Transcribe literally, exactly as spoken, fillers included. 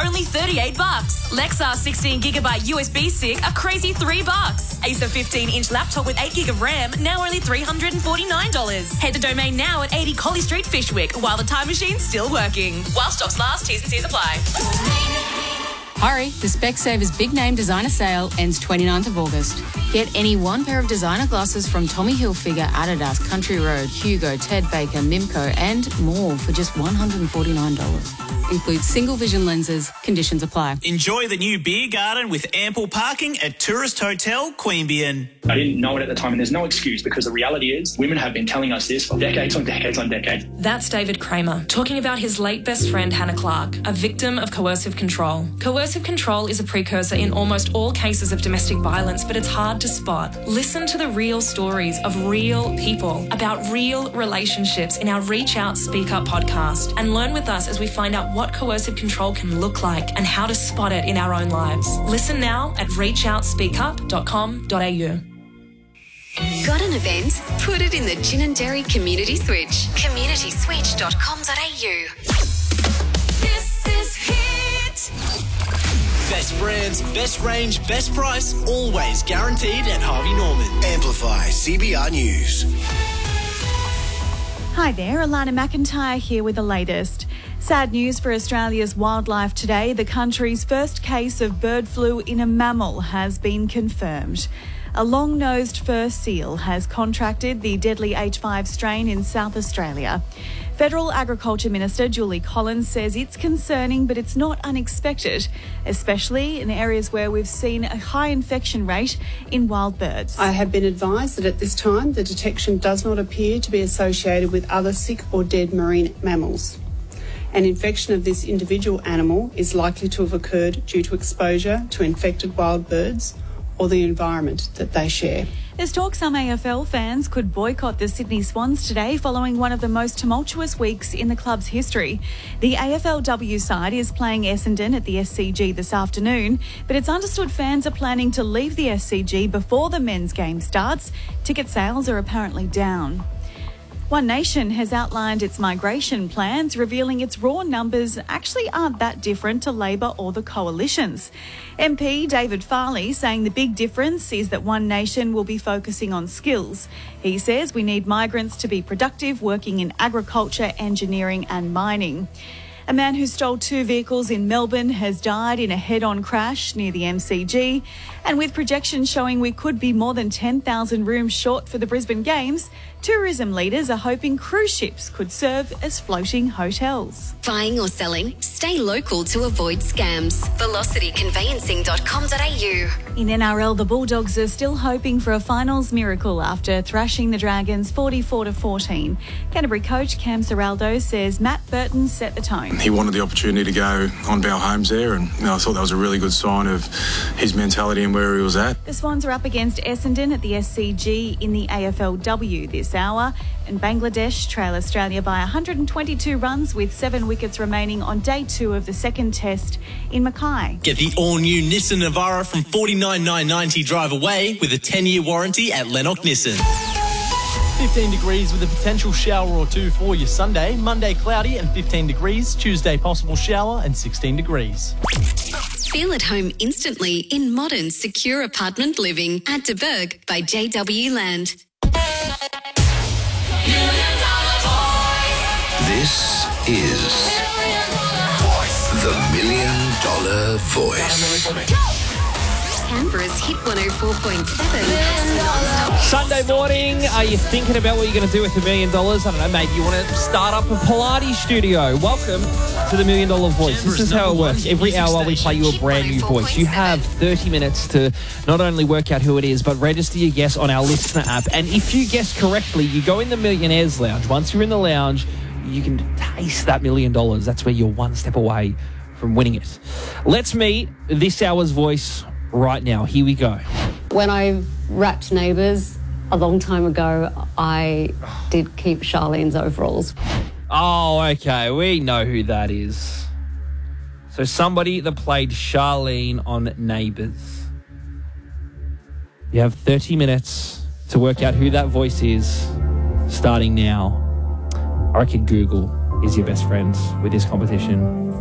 only thirty-eight bucks. Lexar sixteen gigabyte U S B stick, a crazy three bucks. Acer fifteen inch laptop with eight gig of RAM, now only three hundred forty-nine dollars. Head to Domain now at eighty Colley Street, Fishwick, while the time machine's still working. While stocks last, T's and C's apply. Hurry, the Specsavers Big Name Designer Sale ends twenty-ninth of August. Get any one pair of designer glasses from Tommy Hilfiger, Adidas, Country Road, Hugo, Ted Baker, Mimco and more for just one hundred forty-nine dollars. Includes single vision lenses. Conditions apply. Enjoy the new beer garden with ample parking at Tourist Hotel Queanbeyan. I didn't know it at the time, and there's no excuse because the reality is women have been telling us this for decades on decades on decades. That's David Kramer talking about his late best friend Hannah Clark, a victim of coercive control. Coercive control is a precursor in almost all cases of domestic violence, but it's hard to spot. Listen to the real stories of real people about real relationships in our Reach Out, Speak Up podcast, and learn with us as we find out what coercive control can look like and how to spot it in our own lives. Listen now at reach out speak up dot com dot a u. Got an event? Put it in the Gin and Dairy Community Switch. community switch dot com dot a u. This is Hit. Best brands, best range, best price, always guaranteed at Harvey Norman. Amplify C B R News. Hi there, Alana McIntyre here with the latest. Sad news for Australia's wildlife today. The country's first case of bird flu in a mammal has been confirmed. A long-nosed fur seal has contracted the deadly H five strain in South Australia. Federal Agriculture Minister Julie Collins says it's concerning, but it's not unexpected, especially in areas where we've seen a high infection rate in wild birds. I have been advised that at this time the detection does not appear to be associated with other sick or dead marine mammals. An infection of this individual animal is likely to have occurred due to exposure to infected wild birds or the environment that they share. There's talk some A F L fans could boycott the Sydney Swans today following one of the most tumultuous weeks in the club's history. The A F L W side is playing Essendon at the S C G this afternoon, but it's understood fans are planning to leave the S C G before the men's game starts. Ticket sales are apparently down. One Nation has outlined its migration plans, revealing its raw numbers actually aren't that different to Labor or the coalition's. M P David Farley saying the big difference is that One Nation will be focusing on skills. He says we need migrants to be productive, working in agriculture, engineering and mining. A man who stole two vehicles in Melbourne has died in a head-on crash near the M C G. And with projections showing we could be more than ten thousand rooms short for the Brisbane Games, tourism leaders are hoping cruise ships could serve as floating hotels. Buying or selling? Stay local to avoid scams. velocity conveyancing dot com dot a u. In N R L, the Bulldogs are still hoping for a finals miracle after thrashing the Dragons forty-four to fourteen. Canterbury coach Cam Serraldo says Matt Burton set the tone. He wanted the opportunity to go on Val Holmes there, and you know, I thought that was a really good sign of his mentality and where he was at. The Swans are up against Essendon at the S C G in the A F L W this hour, and Bangladesh trail Australia by one hundred twenty-two runs with seven wickets remaining on day two of the second test in Mackay. Get the all-new Nissan Navara from forty-nine thousand nine hundred ninety drive away with a ten-year warranty at Lennox Nissan. fifteen degrees with a potential shower or two for your Sunday. Monday cloudy and fifteen degrees. Tuesday possible shower and sixteen degrees. Feel at home instantly in modern, secure apartment living at De Burg by J W Land. This is the Million Dollar Voice. Canberra's Hit one oh four point seven. Sunday morning, are you thinking about what you're going to do with a million dollars? I don't know, maybe you want to start up a Pilates studio. Welcome to the Million Dollar Voice. This is how it works. Every hour we play you a brand new voice. You have thirty minutes to not only work out who it is, but register your guess on our listener app. And if you guess correctly, you go in the Millionaires Lounge. Once you're in the lounge, you can taste that million dollars. That's where you're one step away from winning it. Let's meet this hour's voice right now. Here we go. When I wrapped Neighbours a long time ago, I did keep Charlene's overalls. Oh, okay. We know who that is. So somebody that played Charlene on Neighbours. You have thirty minutes to work out who that voice is, starting now. I reckon Google is your best friend with this competition.